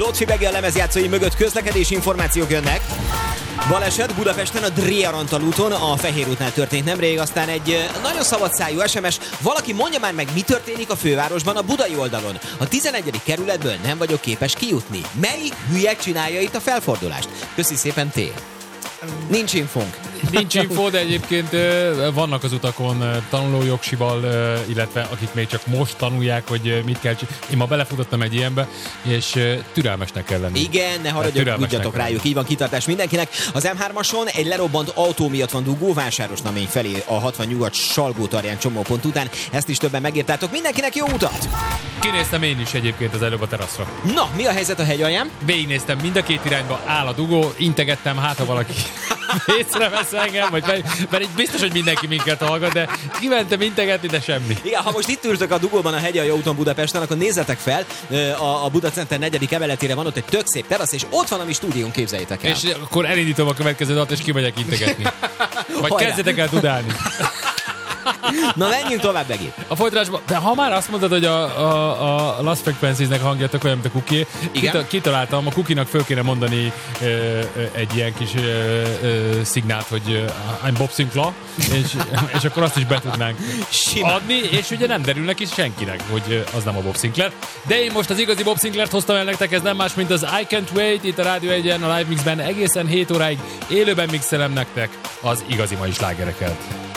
Lotfi Begi a lemezjátszói mögött közlekedési információk jönnek. Baleset Budapesten a Dria-Rantal úton, a Fehér útnál történt nemrég, aztán egy nagyon szabadszájú SMS. Valaki mondja már meg, mi történik a fővárosban a budai oldalon. A 11. kerületből nem vagyok képes kijutni. Melyik hülye csinálja itt a felfordulást? Köszi szépen, T. Nincs infónk. Nincs info, de egyébként vannak az utakon tanulójogsival, illetve akik még csak most tanulják, hogy mit kell csinálni. Én ma belefutottam egy ilyenbe, és türelmesnek kell lenni. Igen, ne haragudjatok rájuk, így van, kitartás mindenkinek. Az M3-ason egy lerobbant autó miatt van dugó Vásárosnamény felé a 60 nyugat Salgótarján csomópont után. Ezt is többen megírtátok. Mindenkinek jó utat! Kinéztem én is egyébként az előbb a teraszra. Na, mi a helyzet a hegyalján? Végignéztem mind a két irányba, áll a dugó, integettem, hát ha valaki észrevesz engem, mert biztos, hogy mindenki minket hallgat, de kimentem integetni, de semmi. Igen, ha most itt ültök a dugóban a Hegyalja úton Budapesten, akkor nézzetek fel, a Buda Center 4. emeletére van ott egy tök szép terasz, és ott van a mi stúdiónk, képzeljétek el. És akkor elindítom a következő datot, és kimegyek integetni. Vagy kezdjetek el tudálni. Na, menjünk tovább, Begi. A folytatásban, de ha már azt mondod, hogy a Lost Frequencies-nek hangja tök olyan, mint a Cookie, kitaláltam, a Cookie-nak föl kéne mondani egy ilyen kis szignált, hogy I'm Bob Sinclair, és akkor azt is be tudnánk adni, és ugye nem derül neki senkinek, hogy az nem a Bob Sinclair. De én most az igazi Bob Sinclairt hoztam el nektek, ez nem más, mint az I Can't Wait, itt a Rádió 1-en, a Live Mixben egészen 7 óráig élőben mixelem nektek az igazi mai slágereket.